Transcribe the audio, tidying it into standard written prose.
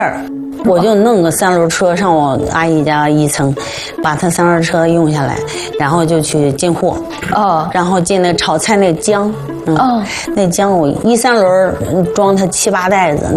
我就弄个3轮车上我阿姨家1层，把她3轮车用下来，然后就去进货。然后进那炒菜那姜，那姜我1、3轮装它7、8袋子。